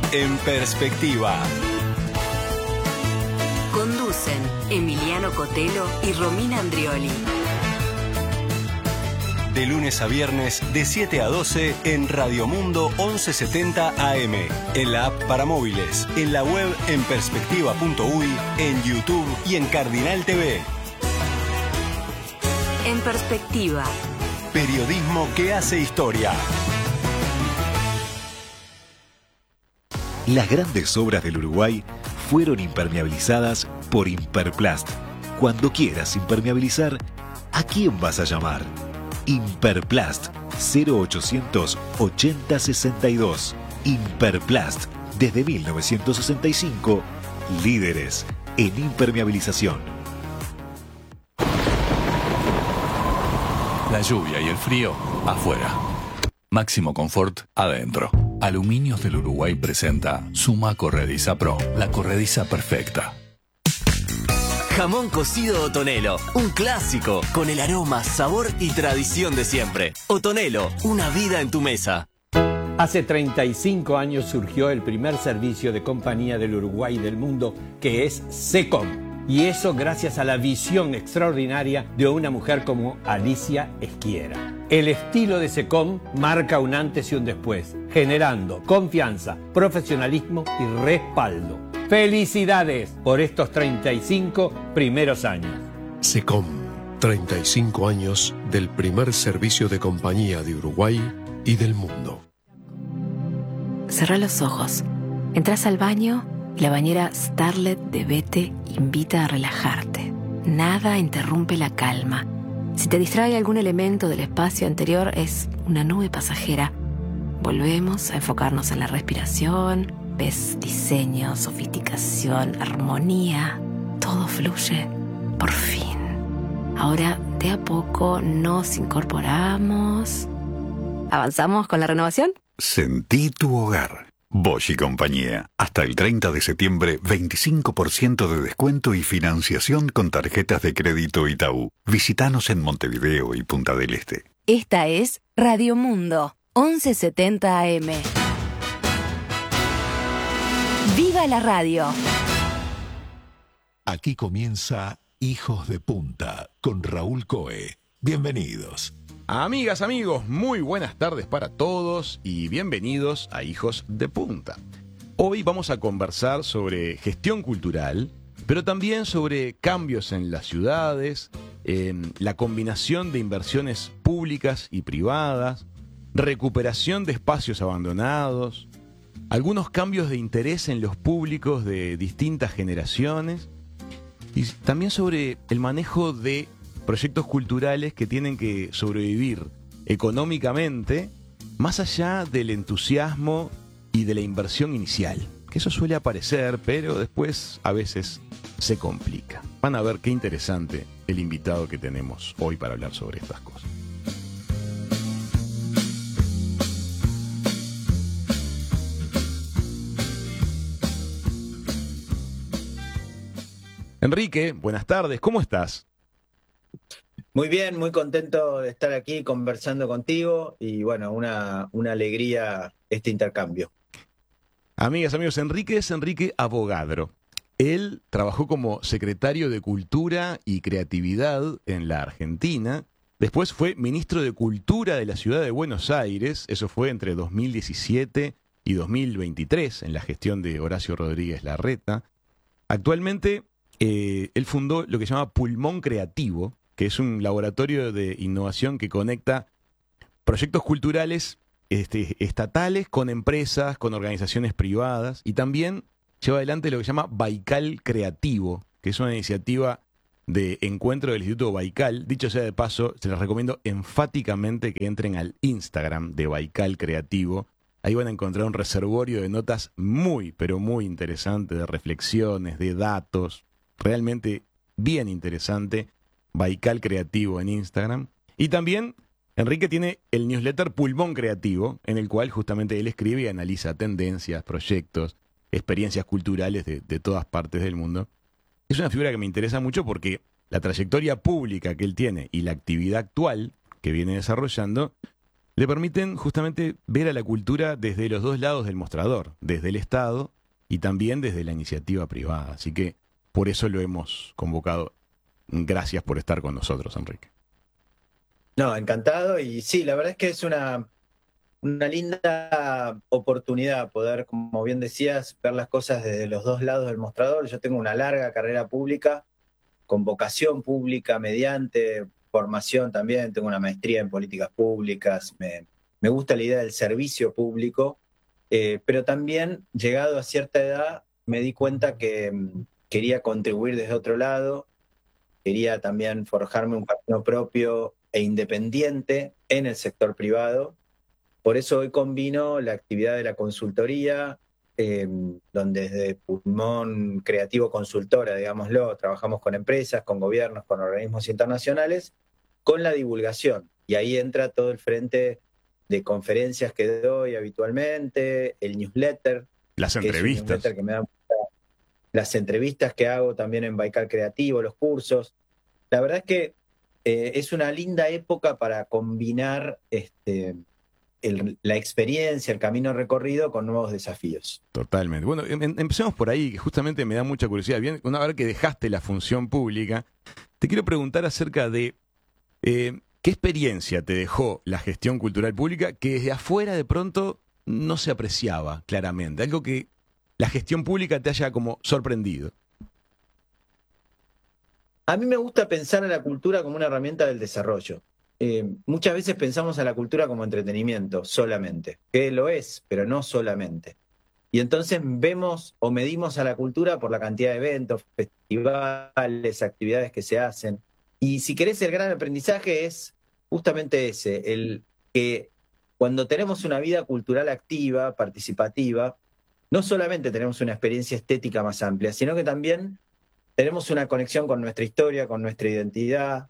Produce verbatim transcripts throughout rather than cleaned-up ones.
En Perspectiva. Conducen Emiliano Cotelo y Romina Andrioli. De lunes a viernes, de siete a doce, en Radio Mundo once setenta A M, en la app para móviles, en la web en perspectiva punto uy, en YouTube y en Cardinal T V. En Perspectiva. Periodismo que hace historia. Las grandes obras del Uruguay fueron impermeabilizadas por Imperplast. Cuando quieras impermeabilizar, ¿a quién vas a llamar? Imperplast, cero ochocientos ochenta sesenta y dos. Imperplast, desde mil novecientos sesenta y cinco, líderes en impermeabilización. La lluvia y el frío, afuera. Máximo confort, adentro. Aluminios del Uruguay presenta Suma Corrediza Pro, la corrediza perfecta. Jamón cocido Otonelo, un clásico, con el aroma, sabor y tradición de siempre. Otonelo, una vida en tu mesa. Hace treinta y cinco años surgió el primer servicio de compañía del Uruguay y del mundo, que es SECOM. Y eso gracias a la visión extraordinaria de una mujer como Alicia Esquiera. El estilo de SECOM marca un antes y un después, generando confianza, profesionalismo y respaldo. ¡Felicidades por estos treinta y cinco primeros años! SECOM, treinta y cinco años del primer servicio de compañía de Uruguay y del mundo. Cerrá los ojos, entras al baño y la bañera Starlet de Bete invita a relajarte. Nada interrumpe la calma. Si te distrae algún elemento del espacio anterior, es una nube pasajera. Volvemos a enfocarnos en la respiración. Ves diseño, sofisticación, armonía. Todo fluye. Por fin. Ahora, de a poco, nos incorporamos. ¿Avanzamos con la renovación? Sentí tu hogar. Bosch y compañía. Hasta el treinta de septiembre, veinticinco por ciento de descuento y financiación con tarjetas de crédito Itaú. Visítanos en Montevideo y Punta del Este. Esta es Radio Mundo, once setenta A M. ¡Viva la radio! Aquí comienza Hijos de Punta con Raúl Coe. Bienvenidos. Amigas, amigos, muy buenas tardes para todos y bienvenidos a Hijos de Punta. Hoy vamos a conversar sobre gestión cultural, pero también sobre cambios en las ciudades, eh, la combinación de inversiones públicas y privadas, recuperación de espacios abandonados, algunos cambios de interés en los públicos de distintas generaciones y también sobre el manejo de proyectos culturales que tienen que sobrevivir económicamente más allá del entusiasmo y de la inversión inicial, que eso suele aparecer, pero después a veces se complica. Van a ver qué interesante el invitado que tenemos hoy para hablar sobre estas cosas. Enrique, buenas tardes, ¿cómo estás? Muy bien, muy contento de estar aquí conversando contigo y bueno, una, una alegría este intercambio. Amigas, amigos, Enrique es Enrique Avogadro. Él trabajó como secretario de Cultura y Creatividad en la Argentina. Después fue ministro de Cultura de la Ciudad de Buenos Aires. Eso fue entre dos mil diecisiete y dos mil veintitrés en la gestión de Horacio Rodríguez Larreta. Actualmente eh, él fundó lo que se llama Pulmón Creativo, que es un laboratorio de innovación que conecta proyectos culturales este, estatales con empresas, con organizaciones privadas, y también lleva adelante lo que se llama Baikal Creativo, que es una iniciativa de encuentro del Instituto Baikal. Dicho sea de paso, se les recomiendo enfáticamente que entren al Instagram de Baikal Creativo. Ahí van a encontrar un reservorio de notas muy, pero muy interesante, de reflexiones, de datos, realmente bien interesante. Baikal Creativo en Instagram. Y también Enrique tiene el newsletter Pulmón Creativo, en el cual justamente él escribe y analiza tendencias, proyectos, experiencias culturales de, de todas partes del mundo. Es una figura que me interesa mucho porque la trayectoria pública que él tiene y la actividad actual que viene desarrollando le permiten justamente ver a la cultura desde los dos lados del mostrador, desde el Estado y también desde la iniciativa privada. Así que por eso lo hemos convocado. Gracias por estar con nosotros, Enrique. No, encantado. Y sí, la verdad es que es una, una linda oportunidad poder, como bien decías, ver las cosas desde los dos lados del mostrador. Yo tengo una larga carrera pública, con vocación pública, mediante formación también. Tengo una maestría en políticas públicas. Me, me gusta la idea del servicio público, eh, pero también, llegado a cierta edad, me di cuenta que mm, quería contribuir desde otro lado. Quería también forjarme un camino propio e independiente en el sector privado. Por eso hoy combino la actividad de la consultoría, eh, donde desde Pulmón Creativo Consultora, digámoslo, trabajamos con empresas, con gobiernos, con organismos internacionales, con la divulgación. Y ahí entra todo el frente de conferencias que doy habitualmente, el newsletter. Las entrevistas. Que es un newsletter que me da las entrevistas que hago también en Baikal Creativo, los cursos. La verdad es que eh, es una linda época para combinar este, el, la experiencia, el camino recorrido con nuevos desafíos. Totalmente. Bueno, em, empecemos por ahí, que justamente me da mucha curiosidad. Bien, una vez que dejaste la función pública, te quiero preguntar acerca de eh, qué experiencia te dejó la gestión cultural pública que desde afuera de pronto no se apreciaba claramente. Algo que la gestión pública te haya como sorprendido. A mí me gusta pensar a la cultura como una herramienta del desarrollo. Eh, muchas veces pensamos a la cultura como entretenimiento solamente, que lo es, pero no solamente. Y entonces vemos o medimos a la cultura por la cantidad de eventos, festivales, actividades que se hacen. Y si querés, el gran aprendizaje es justamente ese, el que cuando tenemos una vida cultural activa, participativa, no solamente tenemos una experiencia estética más amplia, sino que también tenemos una conexión con nuestra historia, con nuestra identidad.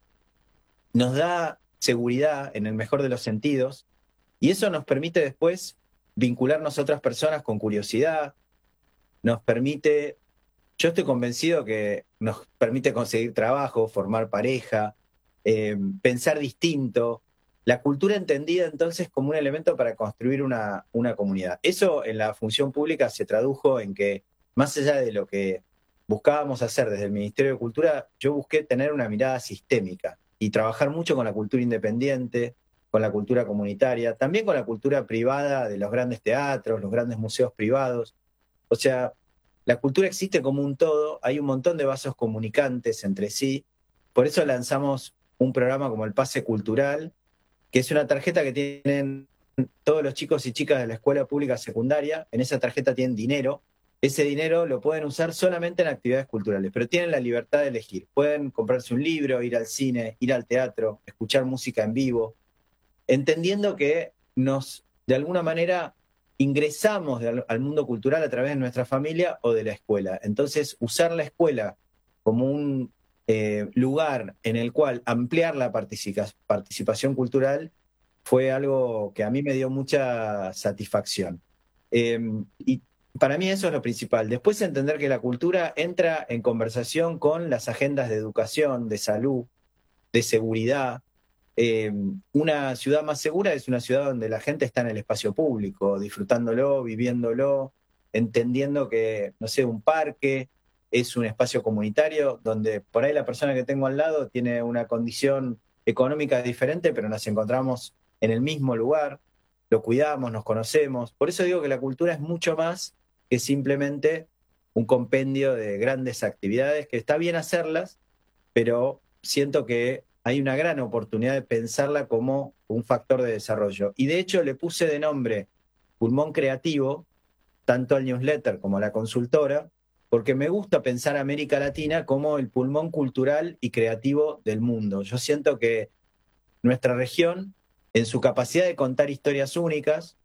Nos da seguridad en el mejor de los sentidos y eso nos permite después vincularnos a otras personas con curiosidad. Nos permite, yo estoy convencido que nos permite conseguir trabajo, formar pareja, eh, pensar distinto. La cultura entendida entonces como un elemento para construir una, una comunidad. Eso en la función pública se tradujo en que, más allá de lo que buscábamos hacer desde el Ministerio de Cultura, yo busqué tener una mirada sistémica y trabajar mucho con la cultura independiente, con la cultura comunitaria, también con la cultura privada de los grandes teatros, los grandes museos privados. O sea, la cultura existe como un todo, hay un montón de vasos comunicantes entre sí. Por eso lanzamos un programa como el Pase Cultural, que es una tarjeta que tienen todos los chicos y chicas de la escuela pública secundaria. En esa tarjeta tienen dinero. Ese dinero lo pueden usar solamente en actividades culturales, pero tienen la libertad de elegir. Pueden comprarse un libro, ir al cine, ir al teatro, escuchar música en vivo, entendiendo que nos, de alguna manera, ingresamos de, al mundo cultural a través de nuestra familia o de la escuela. Entonces, usar la escuela como un Eh, lugar en el cual ampliar la participa- participación cultural fue algo que a mí me dio mucha satisfacción. Eh, y para mí eso es lo principal. Después entender que la cultura entra en conversación con las agendas de educación, de salud, de seguridad. Eh, una ciudad más segura es una ciudad donde la gente está en el espacio público, disfrutándolo, viviéndolo, entendiendo que, no sé, un parque es un espacio comunitario donde por ahí la persona que tengo al lado tiene una condición económica diferente, pero nos encontramos en el mismo lugar, lo cuidamos, nos conocemos. Por eso digo que la cultura es mucho más que simplemente un compendio de grandes actividades, que está bien hacerlas, pero siento que hay una gran oportunidad de pensarla como un factor de desarrollo. Y de hecho le puse de nombre Pulmón Creativo, tanto al newsletter como a la consultora, porque me gusta pensar a América Latina como el pulmón cultural y creativo del mundo. Yo siento que nuestra región, en su capacidad de contar historias únicas,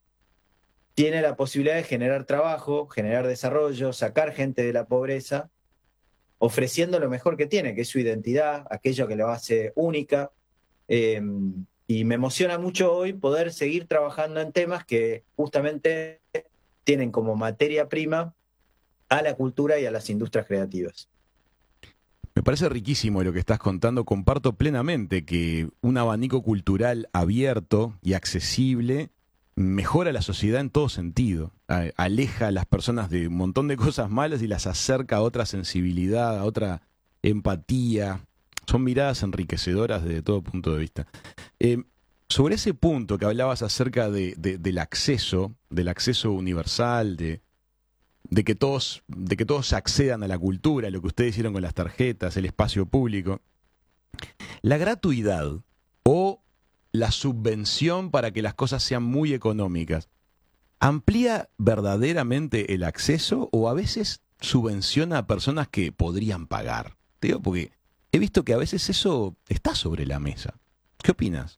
tiene la posibilidad de generar trabajo, generar desarrollo, sacar gente de la pobreza, ofreciendo lo mejor que tiene, que es su identidad, aquello que lo hace única. Eh, y me emociona mucho hoy poder seguir trabajando en temas que justamente tienen como materia prima a la cultura y a las industrias creativas. Me parece riquísimo lo que estás contando. Comparto plenamente que un abanico cultural abierto y accesible mejora la sociedad en todo sentido. Aleja a las personas de un montón de cosas malas y las acerca a otra sensibilidad, a otra empatía. Son miradas enriquecedoras desde todo punto de vista. Eh, sobre ese punto que hablabas acerca de, de, del acceso, del acceso universal, de, de, que todos, de que todos accedan a la cultura, lo que ustedes hicieron con las tarjetas, el espacio público, la gratuidad o la subvención para que las cosas sean muy económicas, ¿amplía verdaderamente el acceso o a veces subvenciona a personas que podrían pagar? Te digo porque he visto que a veces eso está sobre la mesa. ¿Qué opinas?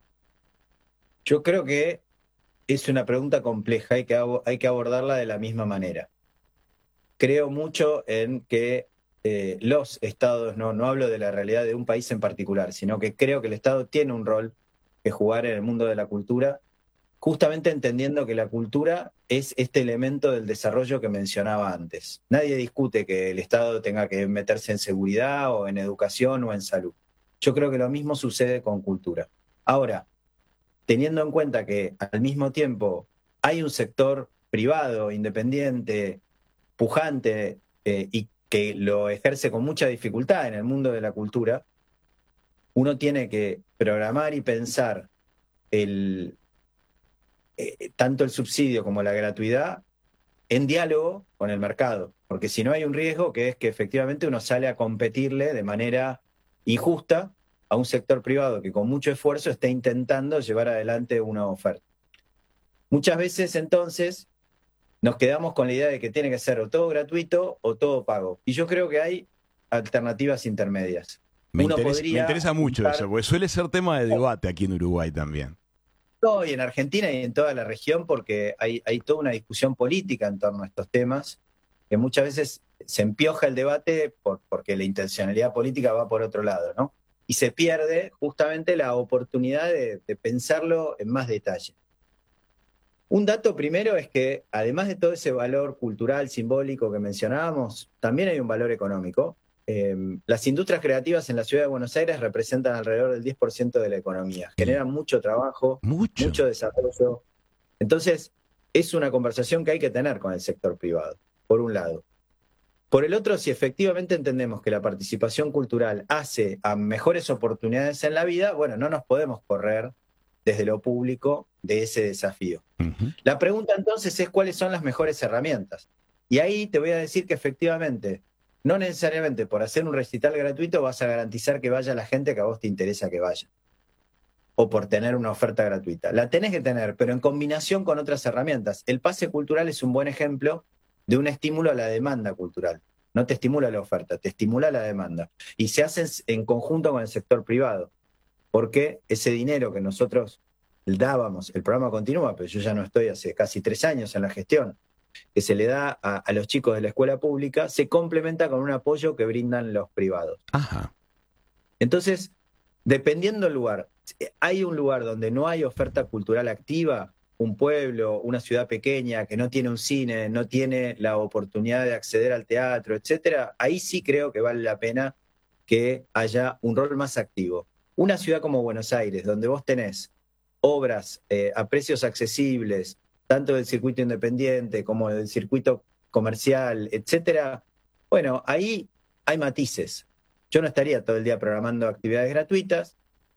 Yo creo que es una pregunta compleja, hay que, hay que abordarla de la misma manera. Creo mucho en que eh, los estados, no, no hablo de la realidad de un país en particular, sino que creo que el Estado tiene un rol que jugar en el mundo de la cultura, justamente entendiendo que la cultura es este elemento del desarrollo que mencionaba antes. Nadie discute que el Estado tenga que meterse en seguridad o en educación o en salud. Yo creo que lo mismo sucede con cultura. Ahora, teniendo en cuenta que al mismo tiempo hay un sector privado, independiente, pujante, eh, y que lo ejerce con mucha dificultad en el mundo de la cultura, uno tiene que programar y pensar el, eh, tanto el subsidio como la gratuidad en diálogo con el mercado, porque si no hay un riesgo que es que efectivamente uno sale a competirle de manera injusta a un sector privado que con mucho esfuerzo está intentando llevar adelante una oferta. Muchas veces entonces nos quedamos con la idea de que tiene que ser o todo gratuito o todo pago. Y yo creo que hay alternativas intermedias. Me, Uno interesa, podría me interesa mucho juntar... eso, porque suele ser tema de debate aquí en Uruguay también. No, y en Argentina y en toda la región, porque hay, hay toda una discusión política en torno a estos temas, que muchas veces se empioja el debate por, porque la intencionalidad política va por otro lado, ¿no? Y se pierde justamente la oportunidad de, de pensarlo en más detalle. Un dato primero es que, además de todo ese valor cultural, simbólico que mencionábamos, también hay un valor económico. Eh, las industrias creativas en la ciudad de Buenos Aires representan alrededor del diez por ciento de la economía. Generan mucho trabajo, mucho, mucho desarrollo. Entonces, es una conversación que hay que tener con el sector privado, por un lado. Por el otro, si efectivamente entendemos que la participación cultural hace a mejores oportunidades en la vida, bueno, no nos podemos correr desde lo público de ese desafío. Uh-huh. La pregunta entonces es cuáles son las mejores herramientas. Y ahí te voy a decir que efectivamente, no necesariamente por hacer un recital gratuito vas a garantizar que vaya la gente que a vos te interesa que vaya. O por tener una oferta gratuita. La tenés que tener, pero en combinación con otras herramientas. El pase cultural es un buen ejemplo de un estímulo a la demanda cultural. No te estimula la oferta, te estimula la demanda. Y se hace en conjunto con el sector privado. Porque ese dinero que nosotros dábamos, el programa continúa, pero yo ya no estoy hace casi tres años en la gestión, que se le da a, a los chicos de la escuela pública, se complementa con un apoyo que brindan los privados. Ajá. Entonces, dependiendo del lugar, hay un lugar donde no hay oferta cultural activa, un pueblo, una ciudad pequeña que no tiene un cine, no tiene la oportunidad de acceder al teatro, etcétera, ahí sí creo que vale la pena que haya un rol más activo. Una ciudad como Buenos Aires, donde vos tenés obras eh, a precios accesibles, tanto del circuito independiente como del circuito comercial, etcétera, bueno, ahí hay matices. Yo no estaría todo el día programando actividades gratuitas,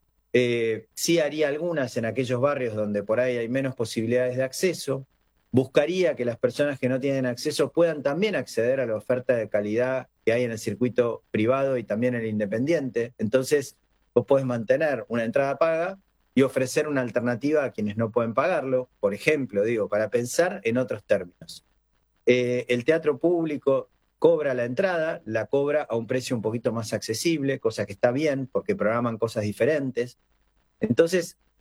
eh, sí haría algunas en aquellos barrios donde por ahí hay menos posibilidades de acceso, buscaría que las personas que no tienen acceso puedan también acceder a la oferta de calidad que hay en el circuito privado y también en el independiente. Entonces, vos podés mantener una entrada paga y ofrecer una alternativa a quienes no pueden pagarlo, por ejemplo, digo, para pensar en otros términos. Eh, el teatro público cobra la entrada, la cobra a un precio un poquito más accesible, cosa que está bien, porque programan cosas diferentes. Entonces,